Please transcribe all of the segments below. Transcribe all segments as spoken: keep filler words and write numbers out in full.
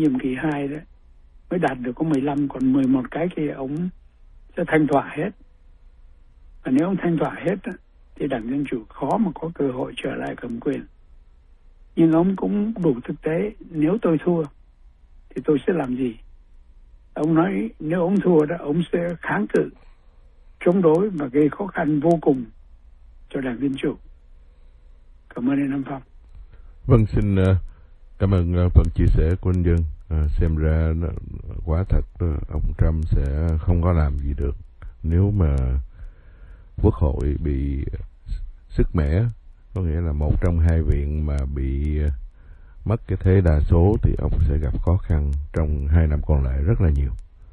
nhiệm kỳ hai đó mới đạt được có mười lăm, còn mười một cái kia ông sẽ thanh thỏa hết. Và nếu ông thanh thỏa hết đó, thì Đảng Dân Chủ khó mà có cơ hội trở lại cầm quyền. Nhưng ông cũng đủ thực tế, nếu tôi thua thì tôi sẽ làm gì? Ông nói nếu ông thua đó, ông sẽ kháng cự, chống đối và gây khó khăn vô cùng cho Đảng Dân Chủ. Cảm ơn anh Nam Phong. Vâng, xin uh, cảm ơn uh, phần chia sẻ của anh Dân. Uh, xem ra uh, quả thật uh, ông Trump sẽ không có làm gì được nếu mà Quốc hội bị sức mẻ, có nghĩa là một trong hai viện mà bị uh, mất cái thế đa số thì ông sẽ gặp khó khăn trong hai năm còn lại rất là nhiều.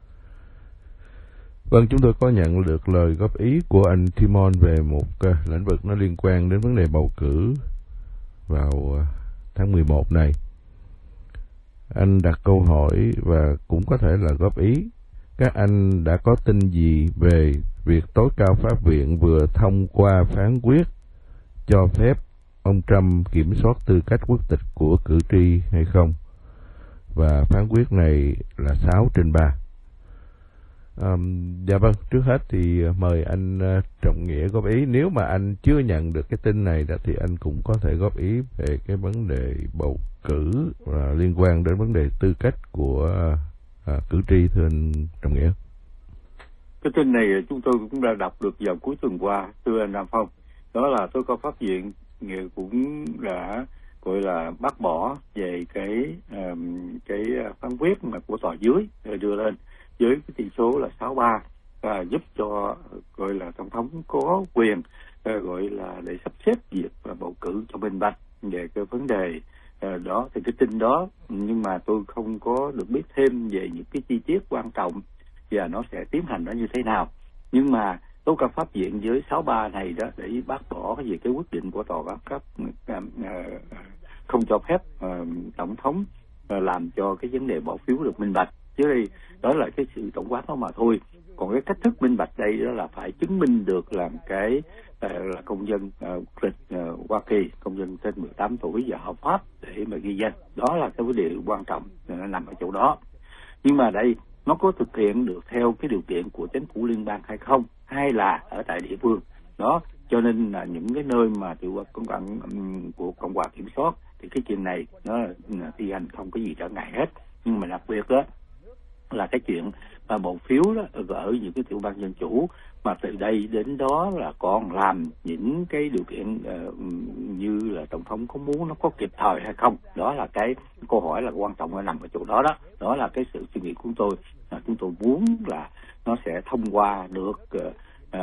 Vâng, chúng tôi có nhận được lời góp ý của anh Timon về một uh, lĩnh vực nó liên quan đến vấn đề bầu cử vào uh, tháng mười một này. Anh đặt câu hỏi và cũng có thể là góp ý. Các anh đã có tin gì về việc tối cao pháp viện vừa thông qua phán quyết cho phép ông Trump kiểm soát tư cách quốc tịch của cử tri hay không? Và phán quyết này là sáu trên ba. Um, dạ vâng, trước hết thì mời anh uh, Trọng Nghĩa góp ý. Nếu mà anh chưa nhận được cái tin này đó thì anh cũng có thể góp ý về cái vấn đề bầu cử uh, liên quan đến vấn đề tư cách của uh, cử tri, thưa anh Trọng Nghĩa. Cái tin này chúng tôi cũng đã đọc được vào cuối tuần qua, thưa anh Nam Phong. Đó là tối cao pháp viện cũng đã gọi là bác bỏ về cái um, cái phán quyết mà của tòa dưới đưa lên với cái tỷ số là sáu ba, và giúp cho gọi là tổng thống có quyền gọi là để sắp xếp việc và bầu cử cho minh bạch về cái vấn đề đó. Thì cái tin đó, nhưng mà tôi không có được biết thêm về những cái chi tiết quan trọng và nó sẽ tiến hành nó như thế nào. Nhưng mà tối cao pháp viện với sáu ba này đó để bác bỏ cái gì cái quyết định của tòa các cấp không cho phép tổng thống làm cho cái vấn đề bỏ phiếu được minh bạch. Chứ đây đó là cái sự tổng quát đó mà thôi. Còn cái cách thức minh bạch đây đó là phải chứng minh được làm cái uh, là công dân quốc tịch uh, uh, Hoa Kỳ, công dân trên mười tám tuổi và hợp pháp để mà ghi danh. Đó là cái vấn đề quan trọng nó nằm ở chỗ đó. Nhưng mà đây nó có thực hiện được theo cái điều kiện của chính phủ liên bang hay không, hay là ở tại địa phương đó. Cho nên là những cái nơi mà tiểu công cộng của Cộng hòa kiểm soát thì cái chuyện này nó thi hành không có gì trở ngại hết. Nhưng mà đặc biệt đó là cái chuyện mà bầu phiếu đó ở những cái tiểu bang dân chủ mà từ đây đến đó là còn làm những cái điều kiện uh, như là tổng thống có muốn nó có kịp thời hay không. Đó là cái câu hỏi là quan trọng nằm ở chỗ đó đó. Đó là cái sự suy nghĩ của chúng tôi. À, chúng tôi muốn là nó sẽ thông qua được uh, uh,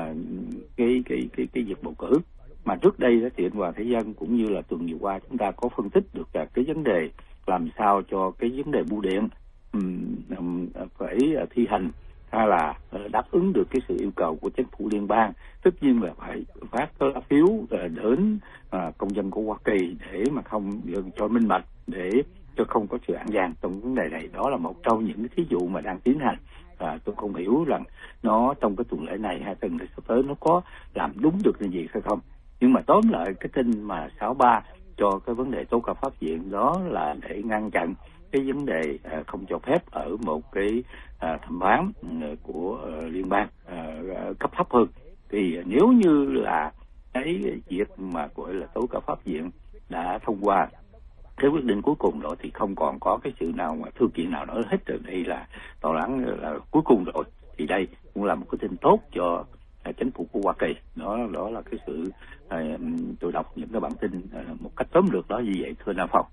cái cái cái cái việc bầu cử. Mà trước đây đó thì anh Hoàng Thế Dân cũng như là tuần vừa qua chúng ta có phân tích được uh, cái vấn đề làm sao cho cái vấn đề bưu điện um, um, phải uh, thi hành hay là uh, đáp ứng được cái sự yêu cầu của chính phủ liên bang. Tất nhiên là phải phát lá phiếu uh, đến uh, công dân của Hoa Kỳ để mà không cho minh bạch, để cho không có sự ăn gian trong vấn đề này. Đó là một trong những cái thí dụ mà đang tiến hành. À, tôi không hiểu rằng nó trong cái tuần lễ này hay tuần lễ sắp tới nó có làm đúng được cái gì hay không. Nhưng mà tóm lại cái tin mà sáu ba cho cái vấn đề tối cao pháp viện đó là để ngăn chặn cái vấn đề à, không cho phép ở một cái à, thẩm phán của à, liên bang à, cấp thấp hơn. Thì nếu như là cái việc mà gọi là tối cao pháp viện đã thông qua cái quyết định cuối cùng rồi thì không còn có cái sự nào mà thư kiện nào nữa hết rồi. Đây là tòa án là cuối cùng rồi, thì đây cũng là một cái tin tốt cho à, chính phủ của Hoa Kỳ. Đó đó là cái sự à, tôi đọc những cái bản tin à, một cách tóm lược đó như vậy, thưa Nam Phong.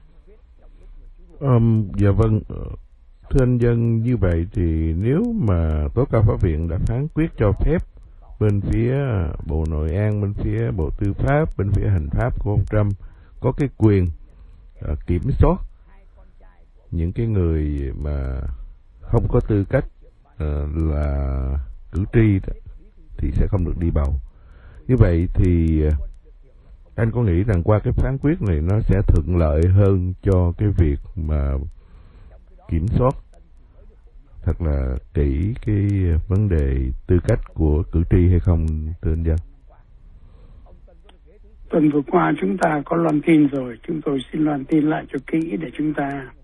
Um, dạ vâng, thưa anh Dân, như vậy thì nếu mà tối cao pháp viện đã phán quyết cho phép bên phía Bộ Nội an, bên phía Bộ Tư pháp, bên phía Hành pháp của ông Trump có cái quyền uh, kiểm soát những cái người mà không có tư cách uh, là cử tri đó, thì sẽ không được đi bầu. Như vậy thì uh, anh có nghĩ rằng qua cái phán quyết này nó sẽ thuận lợi hơn cho cái việc mà kiểm soát thật là kỹ cái vấn đề tư cách của cử tri hay không, thưa anh Dân? Tuần vừa qua chúng ta có loan tin rồi, chúng tôi xin loan tin lại cho kỹ để chúng ta